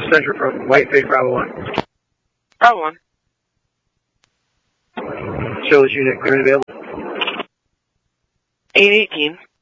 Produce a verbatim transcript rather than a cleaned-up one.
Center from Whitefish, Bravo one. Bravo one. Show this unit clear and available. eight eighteen.